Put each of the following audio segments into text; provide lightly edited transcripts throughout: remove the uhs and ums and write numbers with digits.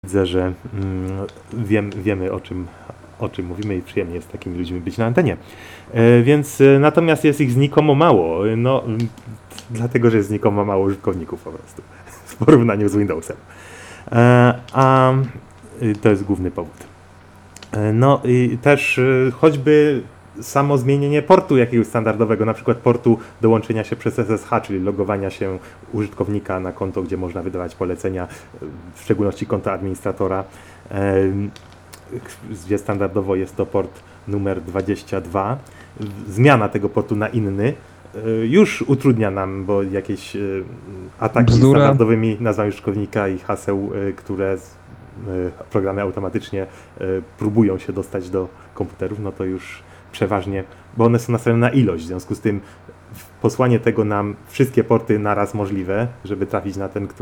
Widzę, że wiemy o czym mówimy i przyjemnie jest takimi ludźmi być na antenie. Więc natomiast jest ich znikomo mało, dlatego, że jest znikomo mało użytkowników po prostu w porównaniu z Windowsem. A to jest główny powód. No i też choćby samo zmienienie portu jakiegoś standardowego, na przykład portu do łączenia się przez SSH, czyli logowania się użytkownika na konto, gdzie można wydawać polecenia, w szczególności konta administratora, gdzie standardowo jest to port numer 22. Zmiana tego portu na inny już utrudnia nam, bo jakieś ataki standardowymi nazwami użytkownika i haseł, które programy automatycznie próbują się dostać do komputerów, no to już przeważnie, bo one są nastawione na ilość, w związku z tym posłanie tego nam wszystkie porty naraz możliwe, żeby trafić na ten,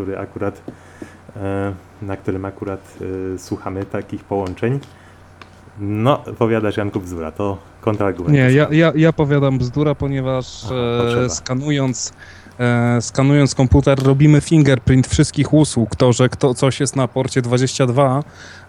na którym akurat słuchamy takich połączeń. No, powiadasz Janku bzdura, to kontrargument. Nie, ja powiadam bzdura, ponieważ skanując komputer robimy fingerprint wszystkich usług. To, że coś jest na porcie 22,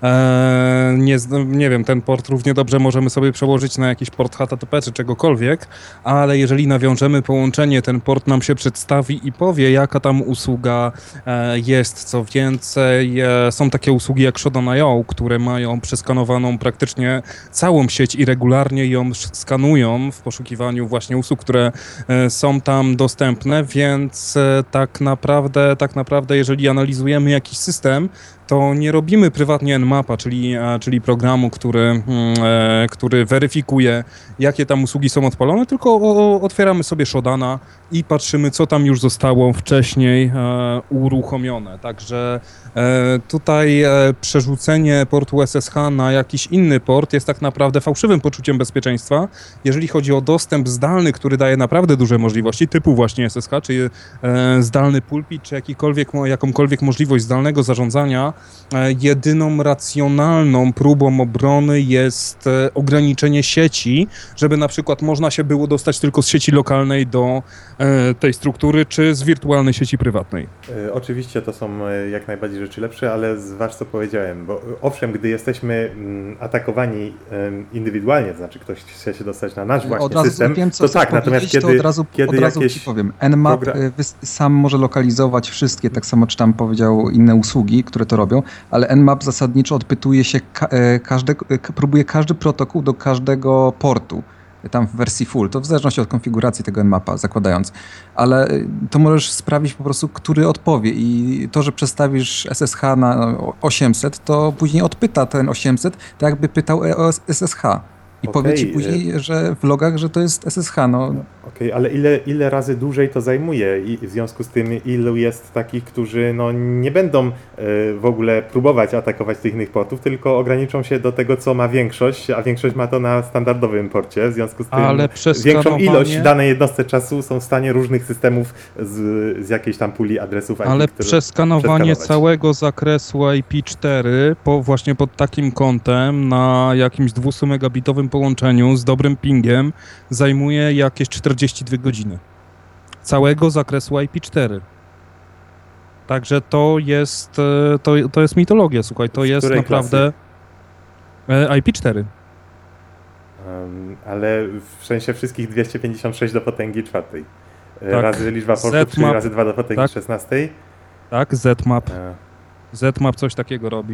nie wiem, ten port równie dobrze możemy sobie przełożyć na jakiś port HTTP czy czegokolwiek, ale jeżeli nawiążemy połączenie, ten port nam się przedstawi i powie, jaka tam usługa jest. Co więcej, są takie usługi jak Shodan.io, które mają przeskanowaną praktycznie całą sieć i regularnie ją skanują w poszukiwaniu właśnie usług, które są tam dostępne, więc tak naprawdę jeżeli analizujemy jakiś system, to nie robimy prywatnie Nmapa, czyli programu, który weryfikuje, jakie tam usługi są odpalone, tylko otwieramy sobie Shodana i patrzymy, co tam już zostało wcześniej uruchomione. Także tutaj przerzucenie portu SSH na jakiś inny port jest tak naprawdę fałszywym poczuciem bezpieczeństwa. Jeżeli chodzi o dostęp zdalny, który daje naprawdę duże możliwości, typu właśnie SSH, czy zdalny pulpit, czy jakąkolwiek możliwość zdalnego zarządzania, jedyną racjonalną próbą obrony jest ograniczenie sieci, żeby na przykład można się było dostać tylko z sieci lokalnej do tej struktury, czy z wirtualnej sieci prywatnej. Oczywiście to są jak najbardziej rzeczy lepsze, ale zważ co powiedziałem, bo owszem, gdy jesteśmy atakowani indywidualnie, to znaczy ktoś chce się dostać na nasz właśnie system, wiem, to tak, natomiast kiedy od razu ci powiem. Nmap sam może lokalizować wszystkie, tak samo czy tam powiedział inne usługi, które to robią, ale Nmap zasadniczo odpytuje się próbuje każdy protokół do każdego portu. Tam w wersji full, to w zależności od konfiguracji tego Nmapa zakładając, ale to możesz sprawdzić po prostu, który odpowie i to, że przestawisz SSH na 800, to później odpyta ten 800, tak jakby pytał o SSH. I powie ci później, że w logach, że to jest SSH. Okej, ale ile razy dłużej to zajmuje i w związku z tym ilu jest takich, którzy nie będą w ogóle próbować atakować tych innych portów, tylko ograniczą się do tego, co ma większość, a większość ma to na standardowym porcie. W związku z tym większą ilość w danej jednostce czasu są w stanie różnych systemów z jakiejś tam puli adresów IP, ale przeskanowanie całego zakresu IP4 właśnie pod takim kątem na jakimś 200-megabitowym połączeniu z dobrym pingiem zajmuje jakieś 42 godziny. Całego zakresu IP4. Także to jest mitologia, słuchaj, to jest naprawdę IP4. Ale w sensie wszystkich 256 do potęgi czwartej. Tak. Razy liczba portów, czyli razy 2 do potęgi 16. Tak, Zmap coś takiego robi.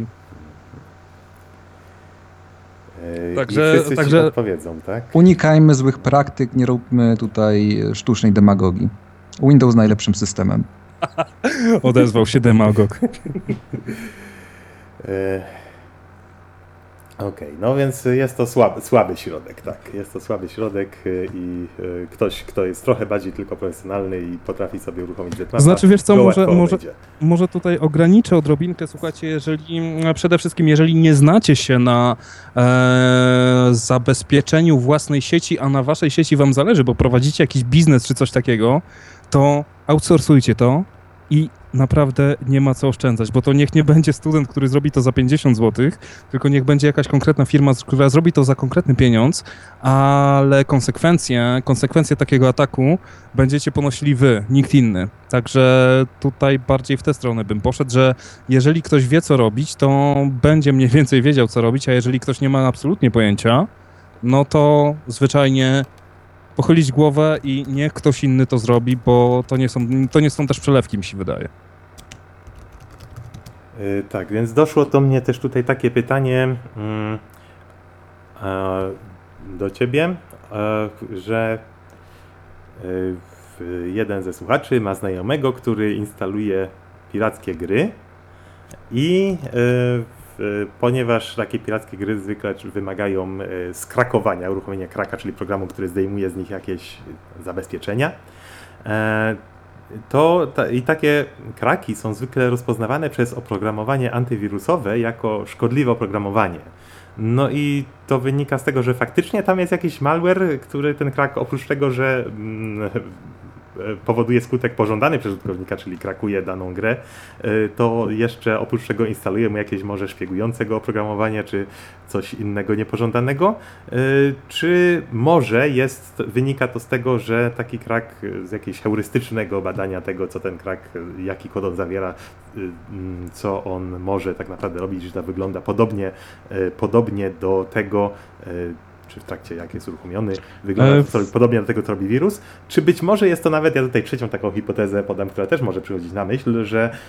Także odpowiedzą, tak? Unikajmy złych praktyk, nie róbmy tutaj sztucznej demagogii. Windows najlepszym systemem. Odezwał się demagog. Okej, no więc jest to słaby środek, tak. Jest to słaby środek i ktoś, kto jest trochę bardziej tylko profesjonalny i potrafi sobie uruchomić Zmapa. Znaczy, wiesz co, może tutaj ograniczę odrobinkę, słuchajcie, przede wszystkim jeżeli nie znacie się na zabezpieczeniu własnej sieci, a na waszej sieci wam zależy, bo prowadzicie jakiś biznes czy coś takiego, to outsourcujcie to i naprawdę nie ma co oszczędzać, bo to niech nie będzie student, który zrobi to za 50 zł, tylko niech będzie jakaś konkretna firma, która zrobi to za konkretny pieniądz, ale konsekwencje takiego ataku będziecie ponosili wy, nikt inny. Także tutaj bardziej w tę stronę bym poszedł, że jeżeli ktoś wie, co robić, to będzie mniej więcej wiedział, co robić, a jeżeli ktoś nie ma absolutnie pojęcia, no to zwyczajnie pochylić głowę i niech ktoś inny to zrobi, bo to nie są też przelewki, mi się wydaje. Tak, więc doszło do mnie też tutaj takie pytanie do ciebie, że jeden ze słuchaczy ma znajomego, który instaluje pirackie gry i ponieważ takie pirackie gry zwykle wymagają skrakowania, uruchomienia kraka, czyli programu, który zdejmuje z nich jakieś zabezpieczenia, i takie kraki są zwykle rozpoznawane przez oprogramowanie antywirusowe jako szkodliwe oprogramowanie. No i to wynika z tego, że faktycznie tam jest jakiś malware, który ten krak oprócz tego, że powoduje skutek pożądany przez użytkownika, czyli krakuje daną grę, to jeszcze oprócz tego instaluje mu jakieś może szpiegującego oprogramowanie, czy coś innego niepożądanego. Czy może wynika to z tego, że taki krak z jakiegoś heurystycznego badania tego, co ten krak, jaki kod on zawiera, co on może tak naprawdę robić, że to wygląda podobnie do tego, czy w trakcie jak jest uruchomiony, wygląda to podobnie do tego, co robi wirus, czy być może jest to nawet, ja tutaj trzecią taką hipotezę podam, która też może przychodzić na myśl,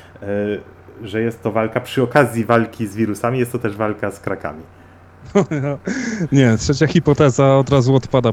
że jest to walka przy okazji walki z wirusami, jest to też walka z krakami. Nie, trzecia hipoteza od razu odpada,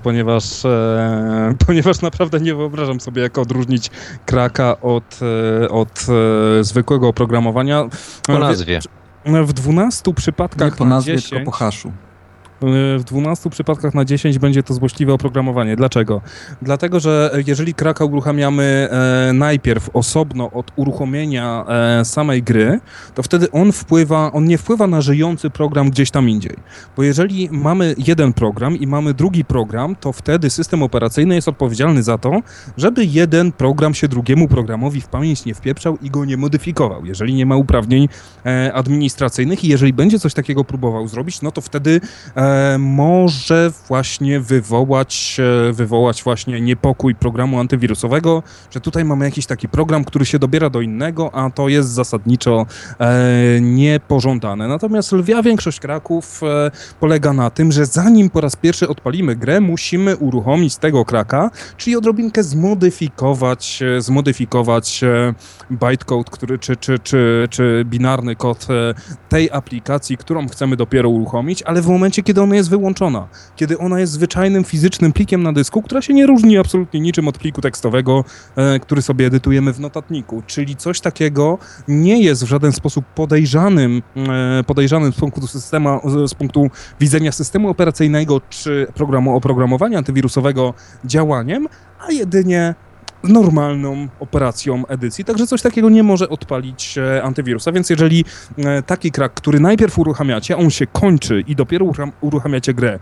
ponieważ naprawdę nie wyobrażam sobie, jak odróżnić kraka od zwykłego oprogramowania. Po nazwie. W 12 przypadkach Nie po nazwie, na 10... tylko po haszu. W 12 przypadkach na 10 będzie to złośliwe oprogramowanie. Dlaczego? Dlatego, że jeżeli kraka uruchamiamy najpierw osobno od uruchomienia samej gry, to wtedy on nie wpływa na żyjący program gdzieś tam indziej. Bo jeżeli mamy jeden program i mamy drugi program, to wtedy system operacyjny jest odpowiedzialny za to, żeby jeden program się drugiemu programowi w pamięć nie wpieprzał i go nie modyfikował. Jeżeli nie ma uprawnień administracyjnych i jeżeli będzie coś takiego próbował zrobić, no to wtedy może właśnie wywołać właśnie niepokój programu antywirusowego, że tutaj mamy jakiś taki program, który się dobiera do innego, a to jest zasadniczo niepożądane. Natomiast lwia większość kraków polega na tym, że zanim po raz pierwszy odpalimy grę, musimy uruchomić tego kraka, czyli odrobinkę zmodyfikować bytecode, czy binarny kod tej aplikacji, którą chcemy dopiero uruchomić, ale w momencie, kiedy ona jest wyłączona, kiedy ona jest zwyczajnym fizycznym plikiem na dysku, która się nie różni absolutnie niczym od pliku tekstowego, który sobie edytujemy w notatniku. Czyli coś takiego nie jest w żaden sposób podejrzanym z punktu widzenia systemu operacyjnego czy oprogramowania antywirusowego działaniem, a jedynie normalną operacją edycji, także coś takiego nie może odpalić antywirusa, więc jeżeli taki krak, który najpierw uruchamiacie, on się kończy i dopiero uruchamiacie grę,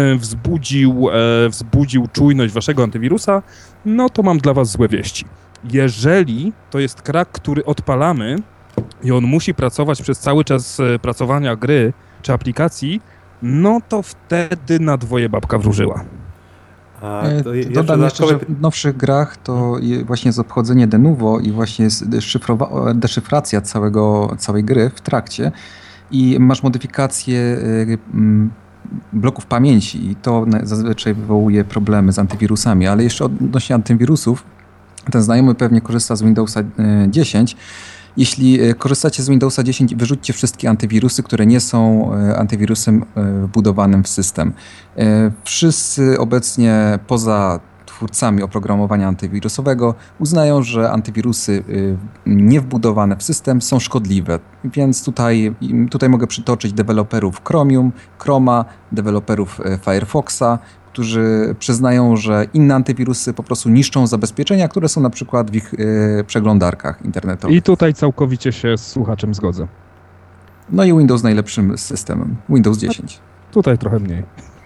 wzbudził czujność waszego antywirusa, no to mam dla was złe wieści. Jeżeli to jest krak, który odpalamy i on musi pracować przez cały czas pracowania gry czy aplikacji, no to wtedy na dwoje babka wróżyła. Dodam jeszcze, że w nowszych grach to właśnie jest obchodzenie de novo i właśnie jest deszyfracja całej gry w trakcie i masz modyfikację bloków pamięci i to zazwyczaj wywołuje problemy z antywirusami, ale jeszcze odnośnie antywirusów, ten znajomy pewnie korzysta z Windowsa 10. Jeśli korzystacie z Windowsa 10, wyrzućcie wszystkie antywirusy, które nie są antywirusem wbudowanym w system. Wszyscy obecnie poza twórcami oprogramowania antywirusowego uznają, że antywirusy niewbudowane w system są szkodliwe. Więc tutaj mogę przytoczyć deweloperów Chromium, Chroma, deweloperów Firefoxa, którzy przyznają, że inne antywirusy po prostu niszczą zabezpieczenia, które są na przykład w ich przeglądarkach internetowych. I tutaj całkowicie się z słuchaczem zgodzę. No i Windows najlepszym systemem. Windows 10. Tutaj trochę mniej.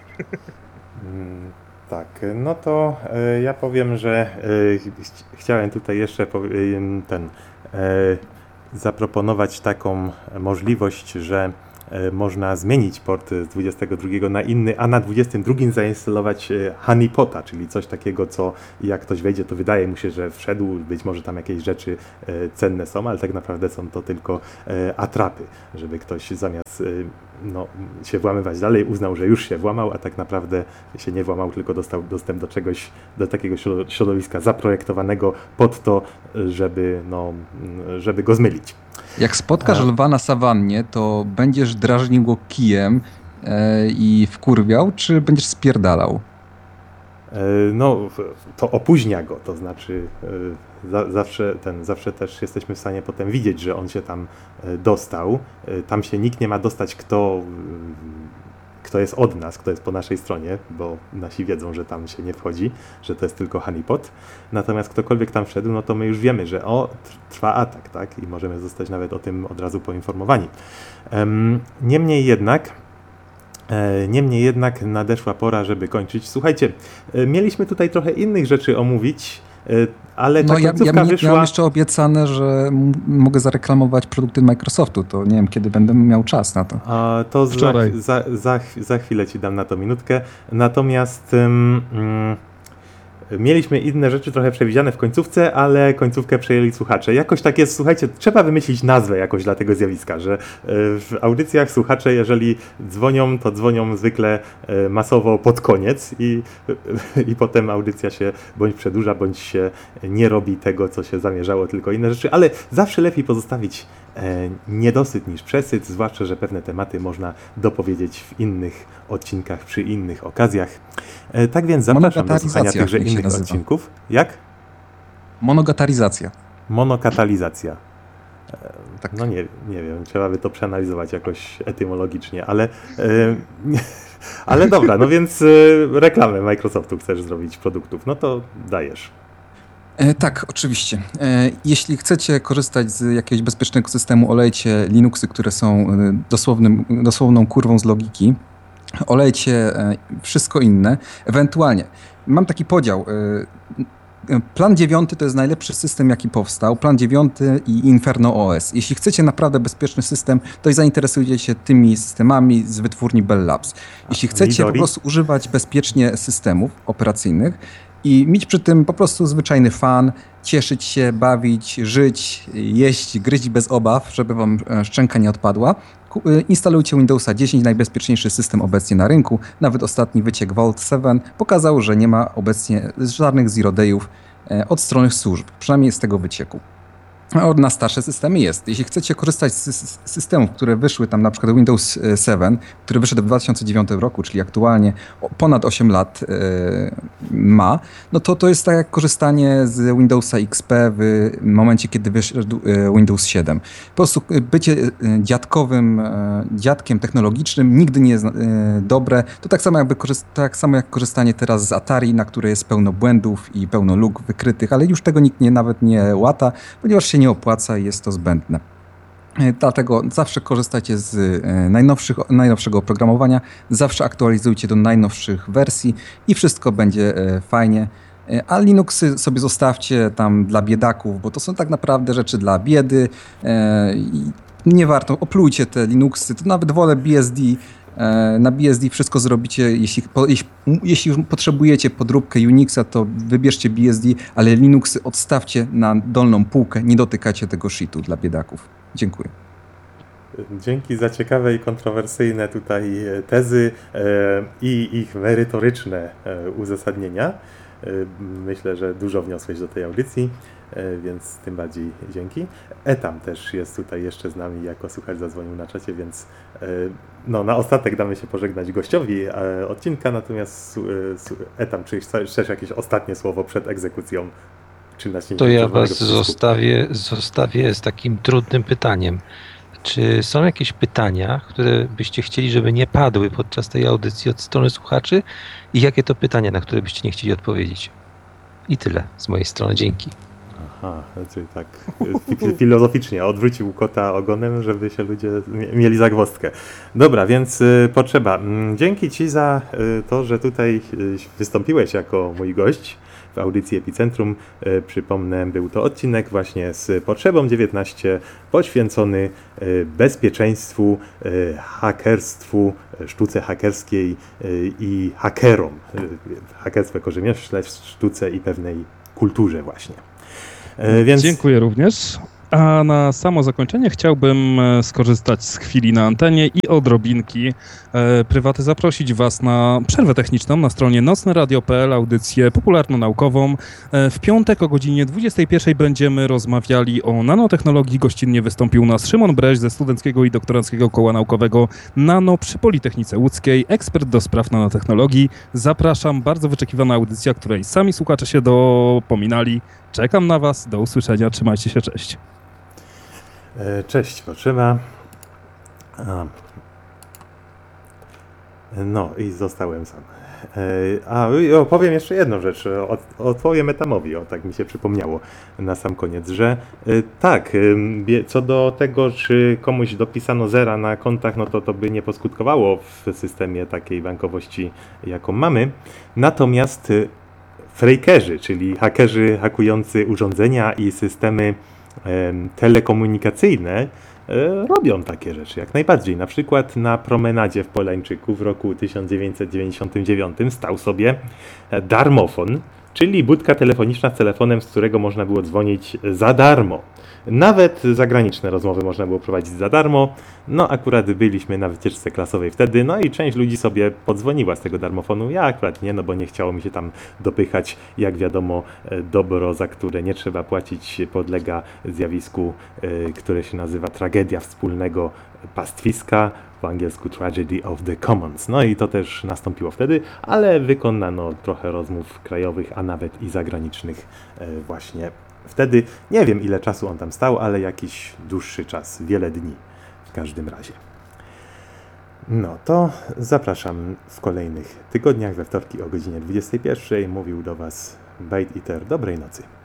Tak, no to ja powiem, że chciałem tutaj jeszcze zaproponować taką możliwość, że można zmienić port z 22 na inny, a na 22 zainstalować honeypota, czyli coś takiego, co jak ktoś wejdzie, to wydaje mu się, że wszedł, być może tam jakieś rzeczy cenne są, ale tak naprawdę są to tylko atrapy, żeby ktoś zamiast się włamywać dalej, uznał, że już się włamał, a tak naprawdę się nie włamał, tylko dostał dostęp do czegoś, do takiego środowiska zaprojektowanego pod to, żeby go zmylić. Jak spotkasz lwa na sawannie, to będziesz drażnił go kijem i wkurwiał, czy będziesz spierdalał? To opóźnia go, to znaczy zawsze też jesteśmy w stanie potem widzieć, że on się tam dostał. Tam się nikt nie ma dostać, kto jest od nas, kto jest po naszej stronie, bo nasi wiedzą, że tam się nie wchodzi, że to jest tylko honeypot. Natomiast ktokolwiek tam wszedł, no to my już wiemy, że trwa atak, tak? I możemy zostać nawet o tym od razu poinformowani. Niemniej jednak nadeszła pora, żeby kończyć. Słuchajcie, mieliśmy tutaj trochę innych rzeczy omówić, ale ta końcówka wyszła... Miałem jeszcze obiecane, że mogę zareklamować produkty Microsoftu, to nie wiem, kiedy będę miał czas na to. To za chwilę ci dam na to minutkę. Natomiast mieliśmy inne rzeczy trochę przewidziane w końcówce, ale końcówkę przejęli słuchacze. Jakoś tak jest, słuchajcie, trzeba wymyślić nazwę jakoś dla tego zjawiska, że w audycjach słuchacze, jeżeli dzwonią, to dzwonią zwykle masowo pod koniec i potem audycja się bądź przedłuża, bądź się nie robi tego, co się zamierzało, tylko inne rzeczy, ale zawsze lepiej pozostawić niedosyt niż przesyt, zwłaszcza, że pewne tematy można dopowiedzieć w innych odcinkach, przy innych okazjach. Tak więc zapraszam do słuchania tychże innych odcinków. Jak? Monogataryzacja. Monokatalizacja. Tak. No nie wiem, trzeba by to przeanalizować jakoś etymologicznie, ale dobra, no więc reklamę Microsoftu chcesz zrobić produktów, no to dajesz. Tak, oczywiście. Jeśli chcecie korzystać z jakiegoś bezpiecznego systemu, olejcie Linuxy, które są dosłowną kurwą z logiki. Olejcie wszystko inne. Ewentualnie, mam taki podział. Plan 9 to jest najlepszy system, jaki powstał. Plan 9 i Inferno OS. Jeśli chcecie naprawdę bezpieczny system, to zainteresujcie się tymi systemami z wytwórni Bell Labs. Jeśli chcecie po prostu używać bezpiecznie systemów operacyjnych i mieć przy tym po prostu zwyczajny fan, cieszyć się, bawić, żyć, jeść, gryźć bez obaw, żeby wam szczęka nie odpadła, instalujcie Windowsa 10, najbezpieczniejszy system obecnie na rynku. Nawet ostatni wyciek Vault 7 pokazał, że nie ma obecnie żadnych zero dayów od strony służb, przynajmniej z tego wycieku. Na starsze systemy jest. Jeśli chcecie korzystać z systemów, które wyszły tam, na przykład Windows 7, który wyszedł w 2009 roku, czyli aktualnie ponad 8 lat ma, no to jest tak jak korzystanie z Windowsa XP w momencie, kiedy wyszedł Windows 7. Po prostu bycie dziadkiem technologicznym nigdy nie jest dobre. To tak samo jak korzystanie teraz z Atari, na które jest pełno błędów i pełno luk wykrytych, ale już tego nikt nawet nie łata, ponieważ się nie opłaca i jest to zbędne. Dlatego zawsze korzystajcie z najnowszego oprogramowania, zawsze aktualizujcie do najnowszych wersji i wszystko będzie fajnie. A Linuxy sobie zostawcie tam dla biedaków, bo to są tak naprawdę rzeczy dla biedy. Nie warto, oplujcie te Linuxy, to nawet wolę BSD. Na BSD wszystko zrobicie, jeśli już potrzebujecie podróbkę Unixa, to wybierzcie BSD, ale Linuxy odstawcie na dolną półkę, nie dotykajcie tego shitu dla biedaków. Dziękuję. Dzięki za ciekawe i kontrowersyjne tutaj tezy i ich merytoryczne uzasadnienia. Myślę, że dużo wniosłeś do tej audycji, więc tym bardziej dzięki. Etam też jest tutaj jeszcze z nami jako słuchacz, zadzwonił na czacie, więc na ostatek damy się pożegnać gościowi odcinka, natomiast Etam, czy chcesz jakieś ostatnie słowo przed egzekucją? To ja was zostawię z takim trudnym pytaniem. Czy są jakieś pytania, które byście chcieli, żeby nie padły podczas tej audycji od strony słuchaczy? I jakie to pytania, na które byście nie chcieli odpowiedzieć? I tyle z mojej strony. Dzięki. Aha, czyli tak filozoficznie odwrócił kota ogonem, żeby się ludzie mieli zagwozdkę. Dobra, więc potrzeba. Dzięki ci za to, że tutaj wystąpiłeś jako mój gość w audycji Epicentrum. Przypomnę, był to odcinek właśnie z Potrzebą 19 poświęcony bezpieczeństwu, hakerstwu, sztuce hakerskiej i hakerom. Hakerstwo jako rzemiośle, sztuce i pewnej kulturze właśnie. Więc... Dziękuję również. A na samo zakończenie chciałbym skorzystać z chwili na antenie i odrobinki prywaty zaprosić Was na przerwę techniczną na stronie nocneradio.pl, audycję popularno-naukową. W piątek o godzinie 21 będziemy rozmawiali o nanotechnologii. Gościnnie wystąpił u nas Szymon Breś ze Studenckiego i Doktoranckiego Koła Naukowego Nano przy Politechnice Łódzkiej, ekspert do spraw nanotechnologii. Zapraszam, bardzo wyczekiwana audycja, której sami słuchacze się dopominali. Czekam na Was, do usłyszenia, trzymajcie się, cześć. Cześć, Potrzeba. No i zostałem sam. I opowiem jeszcze jedną rzecz. Odpowiem Etamowi, tak mi się przypomniało na sam koniec, że tak, co do tego, czy komuś dopisano zera na kontach, no to by nie poskutkowało w systemie takiej bankowości, jaką mamy. Natomiast frakerzy, czyli hakerzy hakujący urządzenia i systemy telekomunikacyjne, robią takie rzeczy jak najbardziej. Na przykład na promenadzie w Polańczyku w roku 1999 stał sobie darmofon, czyli budka telefoniczna z telefonem, z którego można było dzwonić za darmo. Nawet zagraniczne rozmowy można było prowadzić za darmo. No akurat byliśmy na wycieczce klasowej wtedy, no i część ludzi sobie podzwoniła z tego darmofonu. Ja akurat nie, no bo nie chciało mi się tam dopychać. Jak wiadomo, dobro, za które nie trzeba płacić, podlega zjawisku, które się nazywa tragedia wspólnego pastwiska, po angielsku Tragedy of the Commons. No i to też nastąpiło wtedy, ale wykonano trochę rozmów krajowych, a nawet i zagranicznych właśnie wtedy. Nie wiem, ile czasu on tam stał, ale jakiś dłuższy czas, wiele dni w każdym razie. No to zapraszam w kolejnych tygodniach, we wtorki o godzinie 21. Mówił do Was Bait Eater. Dobrej nocy.